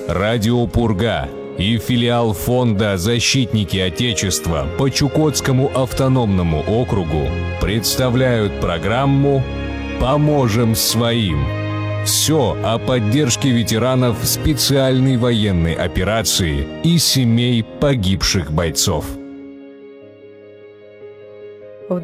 Радио «Пурга» и филиал фонда «Защитники Отечества» по Чукотскому автономному округу представляют программу «Поможем своим». Все о поддержке ветеранов специальной военной операции и семей погибших бойцов. В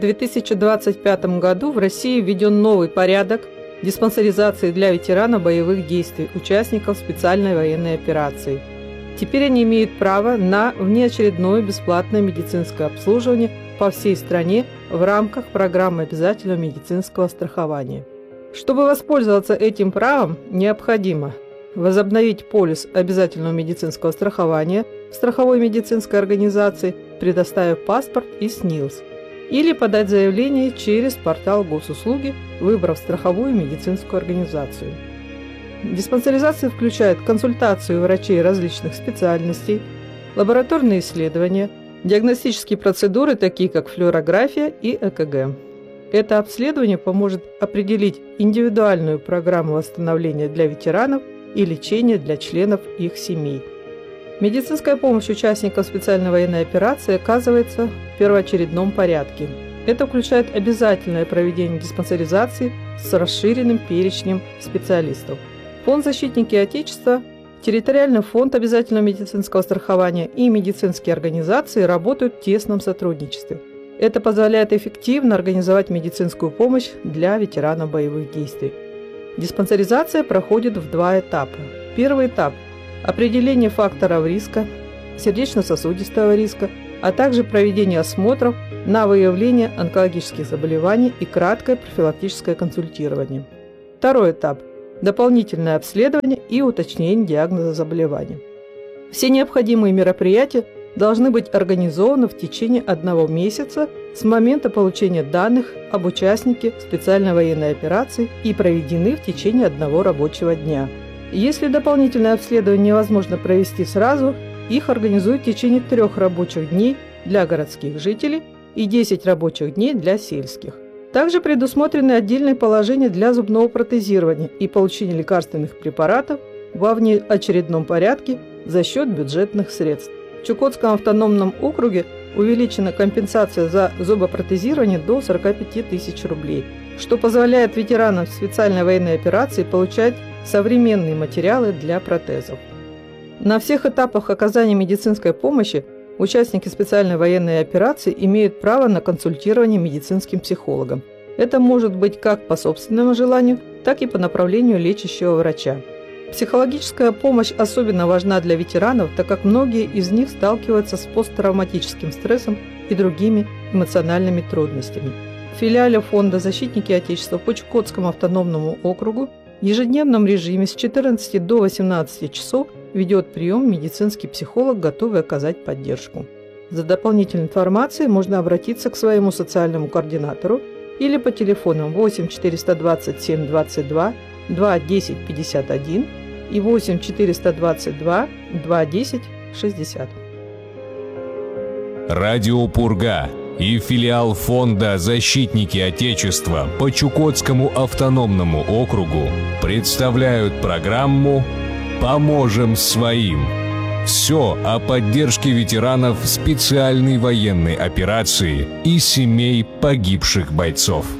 2025 году в России введен новый порядок диспансеризации для ветеранов боевых действий, участников специальной военной операции. Теперь они имеют право на внеочередное бесплатное медицинское обслуживание по всей стране в рамках программы обязательного медицинского страхования. Чтобы воспользоваться этим правом, необходимо возобновить полис обязательного медицинского страхования в страховой медицинской организации, предоставив паспорт и СНИЛС, или подать заявление через портал госуслуги, выбрав страховую медицинскую организацию. Диспансеризация включает консультацию врачей различных специальностей, лабораторные исследования, диагностические процедуры, такие как флюорография и ЭКГ. Это обследование поможет определить индивидуальную программу восстановления для ветеранов и лечения для членов их семей. Медицинская помощь участникам специальной военной операции оказывается в первоочередном порядке. Это включает обязательное проведение диспансеризации с расширенным перечнем специалистов. Фонд «Защитники Отечества», территориальный фонд обязательного медицинского страхования и медицинские организации работают в тесном сотрудничестве. Это позволяет эффективно организовать медицинскую помощь для ветеранов боевых действий. Диспансеризация проходит в два этапа. Первый этап – определение факторов риска, сердечно-сосудистого риска, а также проведение осмотров на выявление онкологических заболеваний и краткое профилактическое консультирование. Второй этап – дополнительное обследование и уточнение диагноза заболевания. Все необходимые мероприятия должны быть организованы в течение 1 месяца с момента получения данных об участнике специальной военной операции и проведены в течение 1 рабочего дня. Если дополнительное обследование невозможно провести сразу, их организуют в течение 3 рабочих дней для городских жителей и 10 рабочих дней для сельских. Также предусмотрены отдельные положения для зубного протезирования и получения лекарственных препаратов во внеочередном порядке за счет бюджетных средств. В Чукотском автономном округе увеличена компенсация за зубопротезирование до 45 тысяч рублей, что позволяет ветеранам специальной военной операции получать современные материалы для протезов. На всех этапах оказания медицинской помощи участники специальной военной операции имеют право на консультирование медицинским психологом. Это может быть как по собственному желанию, так и по направлению лечащего врача. Психологическая помощь особенно важна для ветеранов, так как многие из них сталкиваются с посттравматическим стрессом и другими эмоциональными трудностями. В филиале фонда «Защитники Отечества» по Чукотскому автономному округу в ежедневном режиме с 14 до 18 часов ведет прием медицинский психолог, готовый оказать поддержку. За дополнительной информацией можно обратиться к своему социальному координатору или по телефонам 8 427 22 2 10 51 и 8 422 2 10 60. Радио «Пурга» и филиал фонда «Защитники Отечества» по Чукотскому автономному округу представляют программу «Поможем своим». Все о поддержке ветеранов специальной военной операции и семей погибших бойцов.